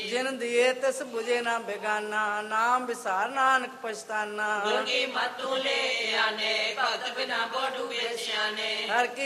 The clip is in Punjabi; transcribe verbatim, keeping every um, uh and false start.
ਜਿਨ ਦੀਏ ਤਿਸ ਬੁਝੇ ਨਾ ਬੇਗਾਨਾ ਨਾਮ ਵਿਸਾਰ ਨਾਨਕ ਪਛਤਾਨਾ ਗੁਰ ਕੀ ਮਤੁ ਲੈ ਆਨੇ ਭਗਤ ਬਿਨਾ ਬੋੜੂ ਵੇਸਿਆਨੇ ਹਰ ਕੀ